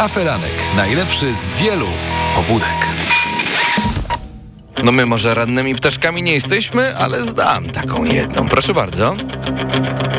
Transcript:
Aferanek. Najlepszy z wielu pobudek. No my może rannymi ptaszkami nie jesteśmy, ale znam taką jedną. Proszę bardzo.